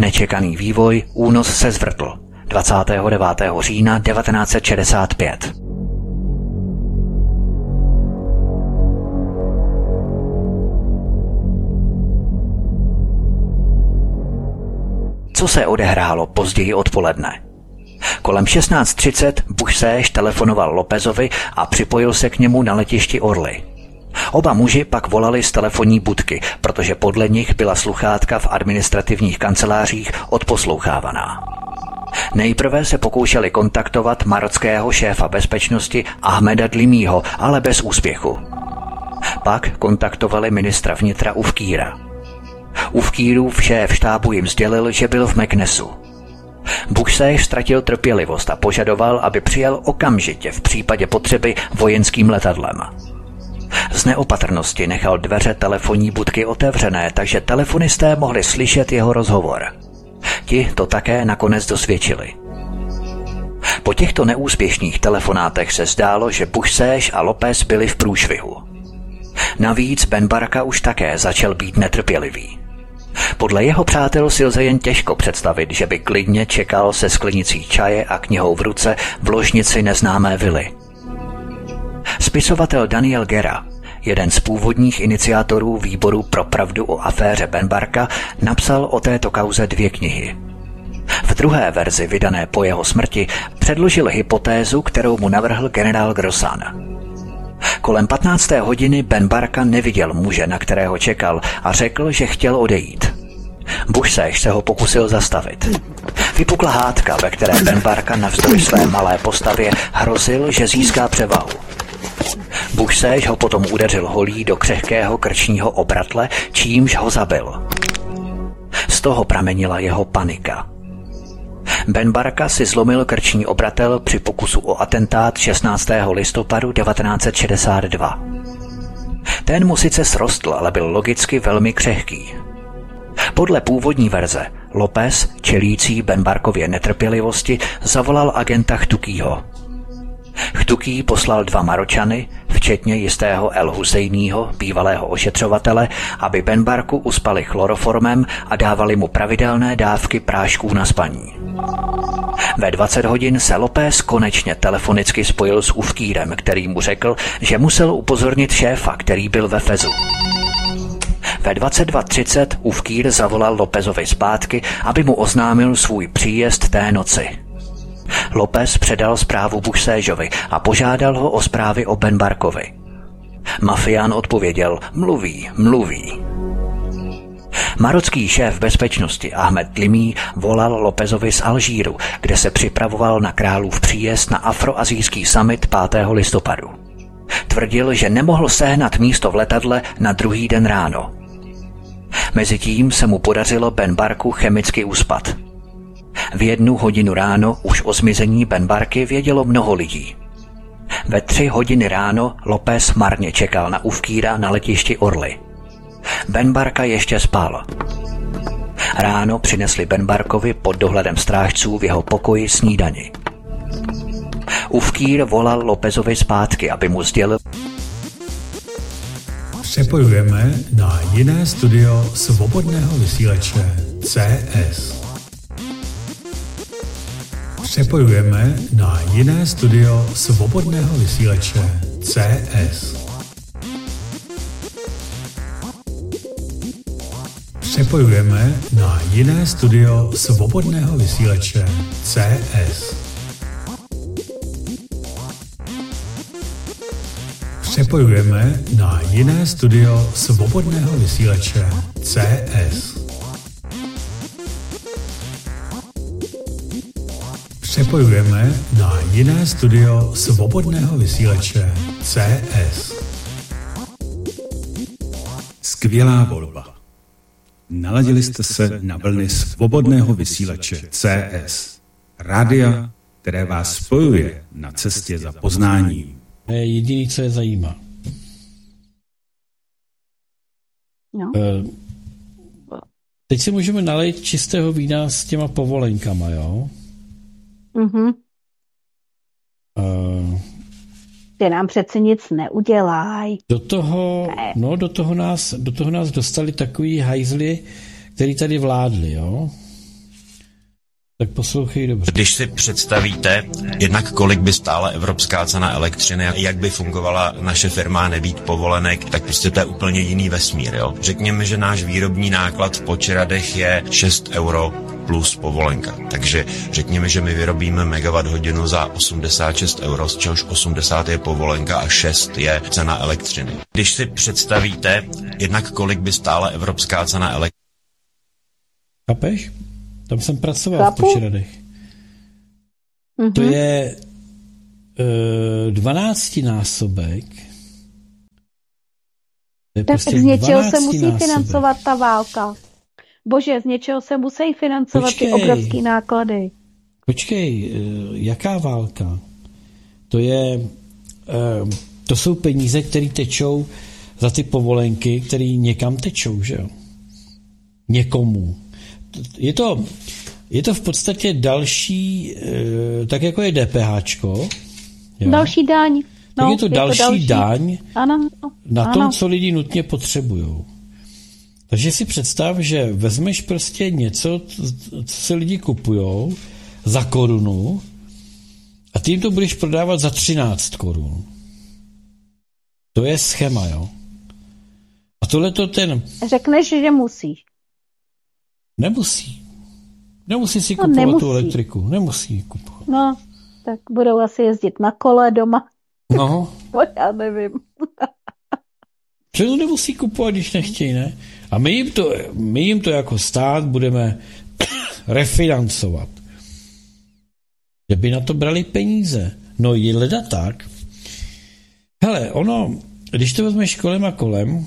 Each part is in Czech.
Nečekaný vývoj, únos se zvrtl. 29. října 1965. Co se odehrálo později odpoledne? Kolem 16:30 Bush telefonoval Lópezovi a připojil se k němu na letišti Orly. Oba muži pak volali z telefonní budky, protože podle nich byla sluchátka v administrativních kancelářích odposlouchávaná. Nejprve se pokoušeli kontaktovat marockého šéfa bezpečnosti Ahmeda Dlimího, ale bez úspěchu. Pak kontaktovali ministra vnitra Ufkíra. Ufkírův šéf štábu jim sdělil, že byl v Meknesu. Bush ztratil trpělivost a požadoval, aby přijel okamžitě v případě potřeby vojenským letadlem. Z neopatrnosti nechal dveře telefonní budky otevřené, takže telefonisté mohli slyšet jeho rozhovor. Ti to také nakonec dosvědčili. Po těchto neúspěšných telefonátech se zdálo, že Bush a López byli v průšvihu. Navíc Ben Barka už také začal být netrpělivý. Podle jeho přátel si lze jen těžko představit, že by klidně čekal se sklenicí čaje a knihou v ruce v ložnici neznámé vily. Spisovatel Daniel Guerra, jeden z původních iniciátorů výboru pro pravdu o aféře Ben Barka, napsal o této kauze 2 knihy. V druhé verzi, vydané po jeho smrti, předložil hypotézu, kterou mu navrhl generál Grossan. Kolem 15. hodiny Ben Barka neviděl muže, na kterého čekal, a řekl, že chtěl odejít. Bush se ho pokusil zastavit. Vypukla hádka, ve které Ben Barka navzdory své malé postavě hrozil, že získá převahu. Bush ho potom udeřil holí do křehkého krčního obratle, čímž ho zabil. Z toho pramenila jeho panika. Ben Barka si zlomil krční obratel při pokusu o atentát 16. listopadu 1962. Ten mu sice srostl, ale byl logicky velmi křehký. Podle původní verze López, čelící Ben Barkově netrpělivosti, zavolal agenta Chtukýho. Chtuký poslal 2 Maročany, včetně jistého El Husejního, bývalého ošetřovatele, aby Ben Barku uspali chloroformem a dávali mu pravidelné dávky prášků na spaní. Ve 20 hodin se López konečně telefonicky spojil s Ufkírem, který mu řekl, že musel upozornit šéfa, který byl ve Fezu. Ve 22:30 Ufkír zavolal Lópezovi zpátky, aby mu oznámil svůj příjezd té noci. López předal zprávu Bushovi a požádal ho o zprávy o Ben Barkovi. Mafián odpověděl: mluví. Marocký šéf bezpečnosti Ahmed Dlimí volal Lópezovi z Alžíru, kde se připravoval na králův příjezd na afroazijský summit 5. listopadu. Tvrdil, že nemohl sehnat místo v letadle na druhý den ráno. Mezitím se mu podařilo Ben Barku chemicky uspat. V 1 hodinu ráno už o zmizení Ben Barky vědělo mnoho lidí. Ve 3 hodiny ráno López marně čekal na Ufkíra na letišti Orly. Ben Barka ještě spal. Ráno přinesli Ben Barkovi pod dohledem strážců v jeho pokoji snídani. Ufkír volal Lópezovi zpátky, aby mu sdělil: Přepojujeme na jiné studio svobodného vysílače CS. Přepojujeme na jiné studio svobodného vysílače CS. Přepojujeme na jiné studio svobodného vysílače CS. Přepojujeme na jiné studio svobodného vysílače CS. Přepojujeme na jiné studio svobodného vysílače CS. Skvělá volba. Naladili jste se na vlny svobodného vysílače CS. Rádia, které vás spojuje na cestě za poznáním. To je jediný, co je zajímá. No. Teď si můžeme nalejt čistého vína s těma povolenkama, jo? Mhm. Ty nám přece nic neudělají. Do toho nás dostali takový hajzli, který tady vládli, jo? Tak poslouchej dobře. Když si představíte, jednak kolik by stála evropská cena elektřiny, jak by fungovala naše firma nebýt povolenek, tak prostě to je úplně jiný vesmír. Jo? Řekněme, že náš výrobní náklad v Počeradech je 6 euro plus povolenka. Takže řekněme, že my vyrobíme megawatt hodinu za 86 euro, z čehož 80 je povolenka a 6 je cena elektřiny. Když si představíte, jednak kolik by stála evropská cena elektřiny. Chápeš? Tam jsem pracoval v Počeradech. To je 12násobek. Tak prostě z něčeho se musí financovat ta válka. Bože, z něčeho se musí financovat ty obrovské náklady. Počkej, jaká válka? To jsou peníze, které tečou za ty povolenky, které někam tečou, že jo? Někomu. Je to v podstatě další, tak jako je DPHčko. Jo? Další daň. Tak je to další daň na tom, ano. co lidi nutně potřebujou. Takže si představ, že vezmeš prostě něco, co se lidi kupujou za korunu a ty jim to budeš prodávat za 13 korun. To je schéma, jo? A tohleto Řekneš, že musíš. Nemusí si kupovat tu elektriku. Nemusí kupovat. No, tak budou asi jezdit na kole doma. No. Já nevím. Že to nemusí kupovat, když nechtějí, ne? A my jim to jako stát budeme refinancovat. Že by na to brali peníze. No je leda tak. Hele, když to vezmeš kolem a kolem,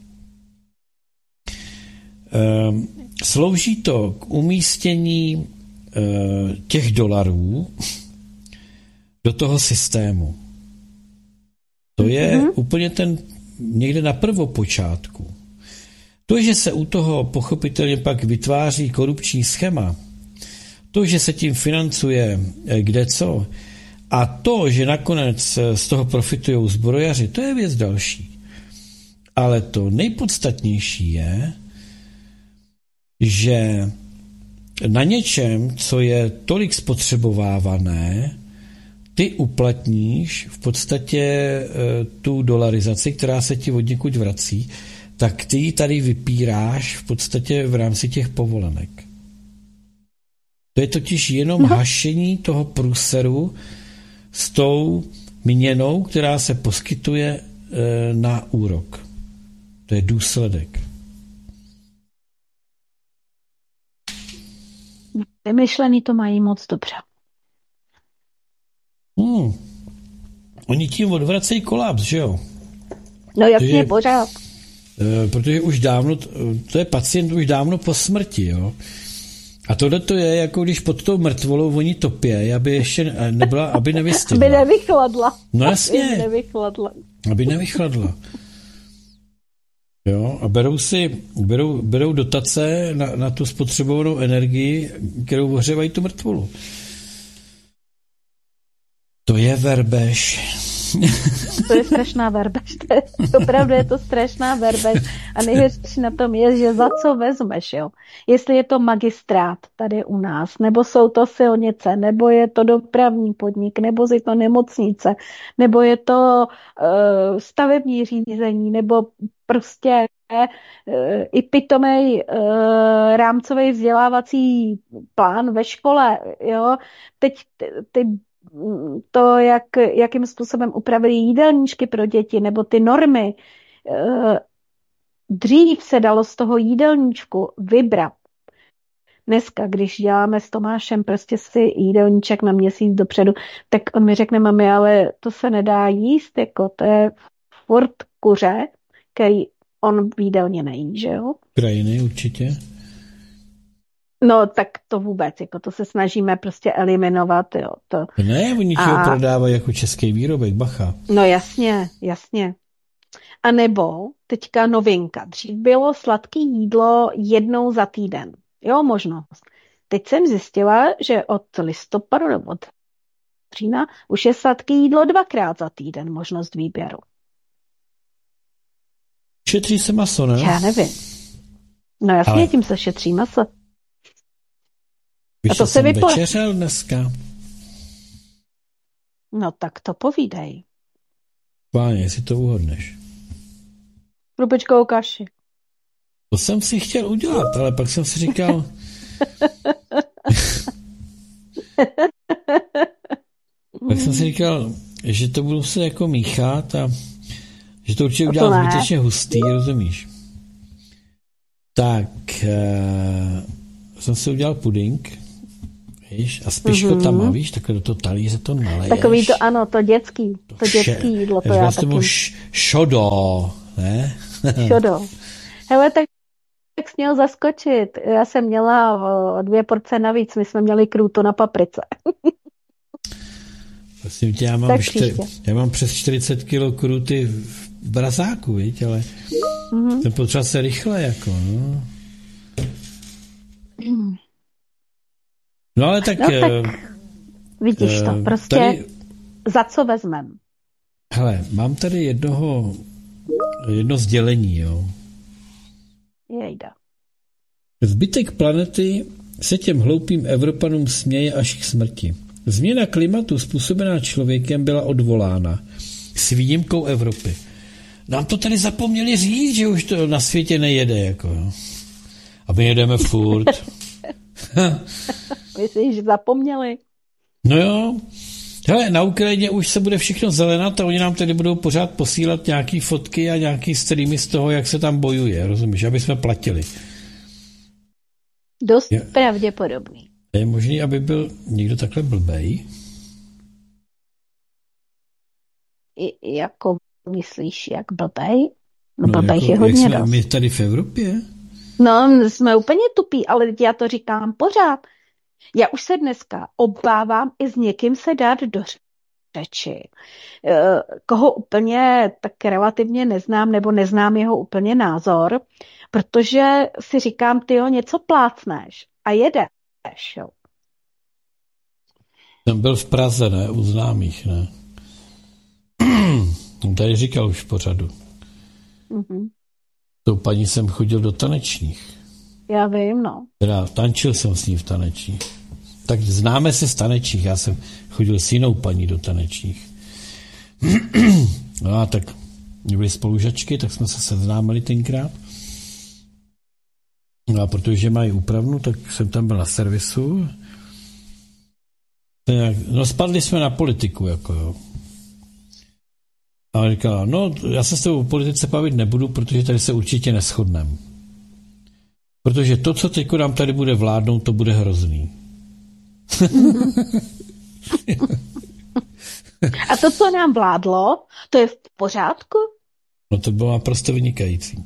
slouží to k umístění těch dolarů do toho systému. To je úplně někde na prvopočátku. To, že se u toho pochopitelně pak vytváří korupční schéma, to, že se tím financuje kdeco, a to, že nakonec z toho profitují zbrojaři, to je věc další. Ale to nejpodstatnější je, že na něčem, co je tolik spotřebovávané, ty uplatníš v podstatě tu dolarizaci, která se ti od někud vrací, tak ty ji tady vypíráš v podstatě v rámci těch povolenek. To je totiž jenom hašení toho průseru s tou měnou, která se poskytuje na úrok. To je důsledek. Vymyšlený to mají moc dobře. Oni tím odvracejí kolaps, že jo? No jasně, pořád. Protože už dávno, to je pacient už dávno po smrti, jo? A tohle to je, jako když pod tou mrtvolou oni topějí, aby ještě nebyla, aby nevystydla. Aby nevychladla. No jasně. Aby nevychladla. Jo, a berou dotace na tu spotřebovanou energii, kterou ohřívají tu mrtvolu. To je verbež. To je strašná verbež. Opravdu je to strašná verbež. A nejhorší na tom je, že za co vezmeš, jo? Jestli je to magistrát tady u nás, nebo jsou to silnice, nebo je to dopravní podnik, nebo je to nemocnice, nebo je to stavební řízení, nebo prostě i pitomej rámcový vzdělávací plán ve škole, jo? Teď to, jakým způsobem upravili jídelníčky pro děti, nebo ty normy. Dřív se dalo z toho jídelníčku vybrat. Dneska, když děláme s Tomášem prostě si jídelníček na měsíc dopředu, tak on mi řekne, mami, ale to se nedá jíst, jako to je furt kuře, který on v jídelně nejí, že jo? Krajiny určitě. No, tak to vůbec, jako to se snažíme prostě eliminovat, jo. To. Ne, oni ti ho prodávají jako český výrobek, bacha. No jasně. A nebo teďka novinka. Dřív bylo sladký jídlo jednou za týden. Jo, možnost. Teď jsem zjistila, že od listopadu nebo od října už je sladký jídlo 2krát za týden, možnost výběru. Šetří se maso, ne? Já nevím. No jasně, ale tím se šetří maso. A to se večeřel dneska. No tak to povídej. Páně, jestli to uhodneš. Krupečkovou kaši. To jsem si chtěl udělat, ale pak jsem si říkal... pak jsem si říkal, že to budu se jako míchat a že to určitě udělám zbytečně hustý, rozumíš? Tak jsem si udělal puding, víš, a spíš ho tam má, víš, takhle do toho talíře to naleješ. Takový to, ano, to dětský jídlo, to já taky. Šodo, ne? Šodo. Hele, tak jsi měl zaskočit. Já jsem měla 2 porce navíc, my jsme měli krůto na paprice. Prosím tě, já mám přes 40 kg kruty v brazáku, víš, ale jsem potřeba se rychle, jako, no. No ale tak... No, tak vidíš to, prostě tady, za co vezmem? Hele, mám tady jedno sdělení, jo. Jejda. Zbytek planety se těm hloupým Evropanům směje až k smrti. Změna klimatu způsobená člověkem byla odvolána s výjimkou Evropy. Nám to tady zapomněli říct, že už to na světě nejede, jako. A my jedeme furt. Myslíš, že zapomněli? No jo. Hele, na Ukrajině už se bude všechno zelenat a oni nám tady budou pořád posílat nějaký fotky a nějaký streamy z toho, jak se tam bojuje, rozumíš, aby jsme platili. Dost pravděpodobný. Je možný, aby byl někdo takhle blbej? Jako myslíš, jak blbej? No blbej jako, je hodně dost. My tady v Evropě? No, jsme úplně tupí, ale já to říkám pořád. Já už se dneska obávám i s někým se dát do řeči. Koho úplně tak relativně neznám, nebo neznám jeho úplně názor, protože si říkám, tyjo, něco plácneš a jedeš, jo. Jsem byl v Praze, ne? U známých, ne? Tady říkal už v pořadu. Tou paní jsem chodil do tanečních. Já vím, no. Teda tančil jsem s ní v tanečních. Tak známe se z tanečních. Já jsem chodil s jinou paní do tanečních. No a tak byli spolužačky, tak jsme se seznámili tenkrát. No a protože mají úpravnu, tak jsem tam byl na servisu. No spadli jsme na politiku, jako jo. A říkala, no já se s tebou o politice bavit nebudu, protože tady se určitě neshodneme. Protože to, co teď nám tady bude vládnout, to bude hrozný. A to, co nám vládlo, to je v pořádku? No to bylo naprosto vynikající.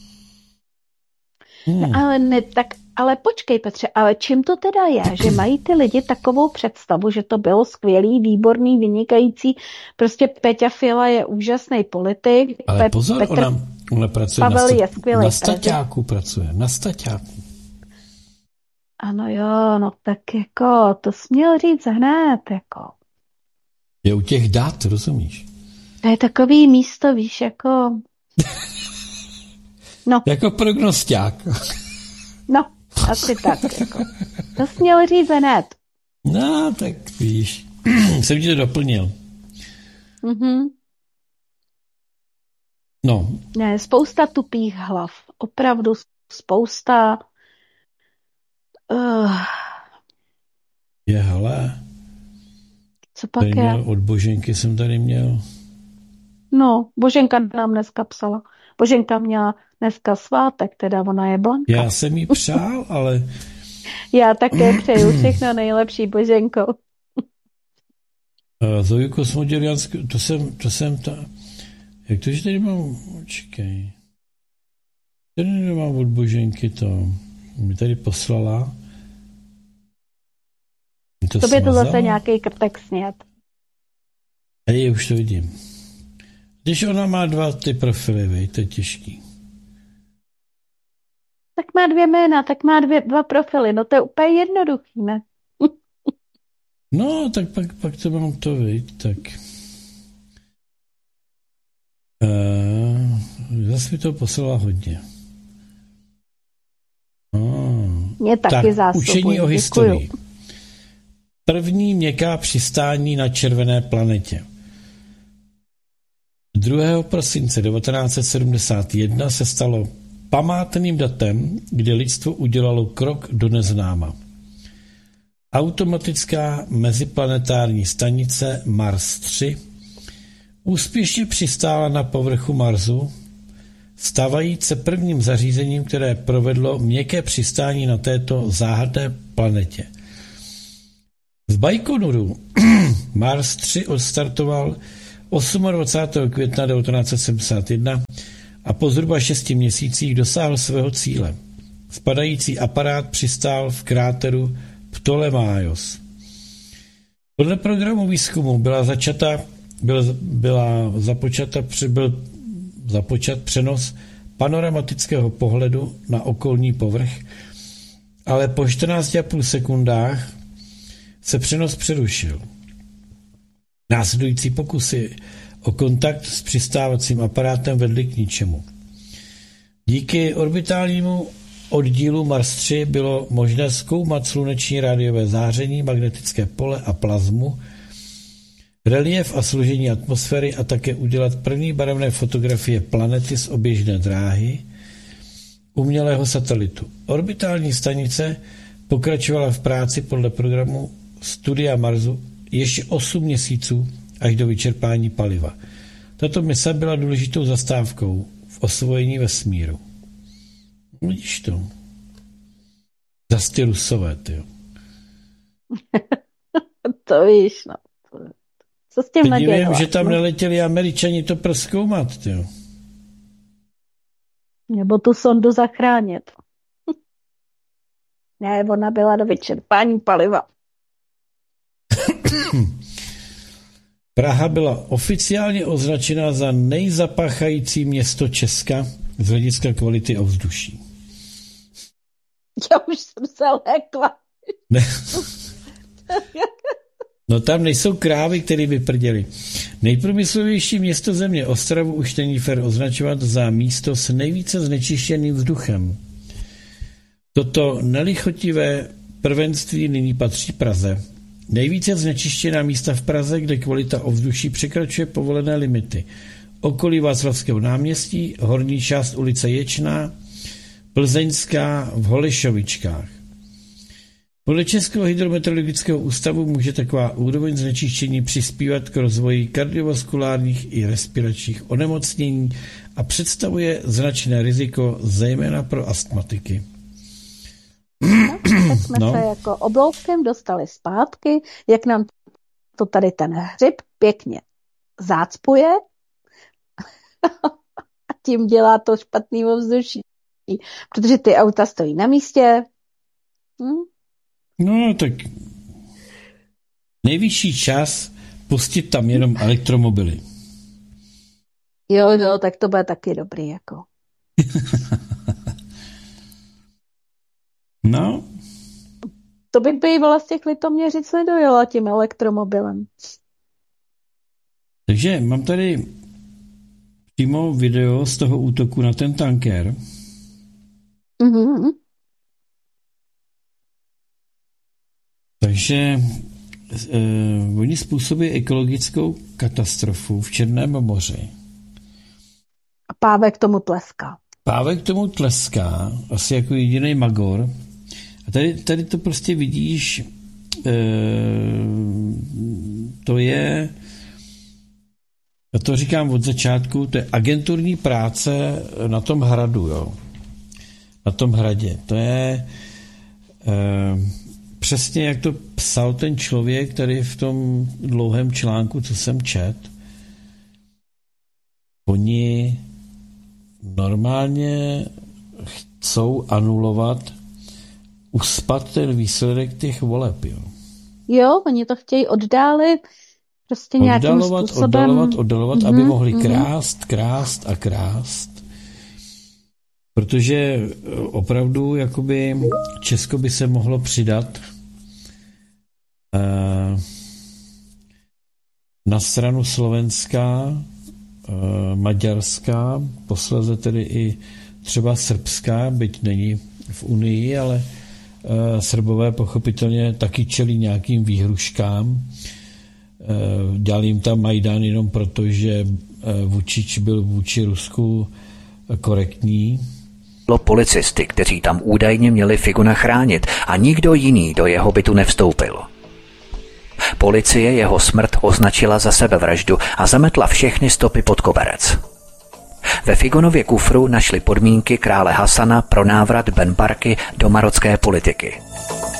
Ale počkej, Petře, ale čím to teda je, že mají ty lidi takovou představu, že to bylo skvělý, výborný, vynikající, prostě Peťa Fiala je úžasný politik. Ale pozor, ona pracuje na staťáku, na staťáku. Ano jo, no tak jako, to jsi měl říct hned, jako. Je u těch dat, rozumíš? To je takový místo, víš, jako... No. Jako prognosták. No, asi tak, jako. To jsi měl říct hned. No, tak víš, jsem ti to doplnil. No. Ne, spousta tupých hlav. Opravdu spousta... Je, hele. Co pak je? Od Boženky jsem tady měl. No, Boženka nám dneska psala. Boženka měla dneska svátek, teda ona je Blanka. Já jsem jí přál, ale... Já také přeju všechno nejlepší, Boženko. Zoju Kosmodělianskou, to jsem ta... Jak to, že tady mám... Počkej. Tady nemám od Boženky to. Mi tady poslala. To by to zase nějaký krtek snět. Hej, už to vidím. Když ona má 2 ty profily, vej, to je těžký. Tak má 2 jména, tak má 2 profily, no to je úplně jednoduchý, ne? No, tak pak to mám to, viď, tak... Zase mi to poslala hodně. Mě taky zásobuji. Učení o historii. první měkká přistání na červené planetě. 2. prosince 1971 se stalo památným datem, kdy lidstvo udělalo krok do neznáma. Automatická meziplanetární stanice Mars 3 úspěšně přistála na povrchu Marsu, stávající se prvním zařízením, které provedlo měkké přistání na této záhadné planetě. Z Bajkonuru Mars 3 odstartoval 28. května 1971 a po zhruba 6 měsících dosáhl svého cíle. Spadající aparát přistál v kráteru Ptolemaios. Podle programu výzkumu byl započat přenos panoramatického pohledu na okolní povrch, ale po 14,5 sekundách se přenos přerušil. Následující pokusy o kontakt s přistávacím aparátem vedly k ničemu. Díky orbitálnímu oddílu Mars 3 bylo možné zkoumat sluneční rádiové záření, magnetické pole a plazmu, relief a složení atmosféry a také udělat první barevné fotografie planety z oběžné dráhy umělého satelitu. Orbitální stanice pokračovala v práci podle programu Studia Marsu ještě 8 měsíců až do vyčerpání paliva. Tato mise byla důležitou zastávkou v osvojení vesmíru. Vidíš to? Zas ty Rusové, tyjo. To víš, no. Co s tím nadělala? Vím, že tam neletěli Američani to prozkoumat, tyjo. Nebo tu sondu zachránit. Ne, ona byla do vyčerpání paliva. Praha byla oficiálně označena za nejzapáchající město Česka z hlediska kvality ovzduší. Já už jsem se lekla. Ne. No tam nejsou krávy, které by prděly. Nejprůmyslovější město země Ostravu už není fér označovat za místo s nejvíce znečištěným vzduchem. Toto nelichotivé prvenství nyní patří Praze. Nejvíce znečištěná místa v Praze, kde kvalita ovzduší překračuje povolené limity. Okolí Václavského náměstí, horní část ulice Ječná, Plzeňská v Holešovičkách. Podle Českého hydrometeorologického ústavu může taková úroveň znečištění přispívat k rozvoji kardiovaskulárních i respiračních onemocnění a představuje značné riziko zejména pro astmatiky. Tak jsme se jako obloubkem dostali zpátky, jak nám to tady ten hřib pěkně zácpuje a tím dělá to špatný ovzduší, protože ty auta stojí na místě. No tak nejvyšší čas pustit tam jenom elektromobily. Jo, tak to bude taky dobrý, jako. No. To by bývala z těch Litoměřic nedojela tím elektromobilem. Takže mám tady přímo video z toho útoku na ten tanker. Mhm. Takže oni způsobí ekologickou katastrofu v Černém moři. A Pávek tomu tleská. Pávek tomu tleská, asi jako jediný magor. A tady to prostě vidíš, to je, já to říkám od začátku, to je agenturní práce na tom hradu, jo. Na tom hradě. To je přesně jak to psal ten člověk tady v tom dlouhém článku, co jsem čet. Oni normálně chcou anulovat, uspat ten výsledek těch voleb, jo. Jo, oni to chtějí oddálit prostě nějakým způsobem. Oddalovat, aby mohli krást. Protože opravdu jakoby Česko by se mohlo přidat na stranu Slovenská, Maďarská, posléze tedy i třeba Srbská, byť není v Unii, Srbové pochopitelně taky čelí nějakým výhruškám. Dělali jim tam Majdan jenom proto, že Vučić byl vůči Rusku korektní. Policisty, kteří tam údajně měli Figuna chránit a nikdo jiný do jeho bytu nevstoupil. Policie jeho smrt označila za sebevraždu a zametla všechny stopy pod koberec. Ve Figunově kufru našli podmínky krále Hasana pro návrat Benbarky do marocké politiky.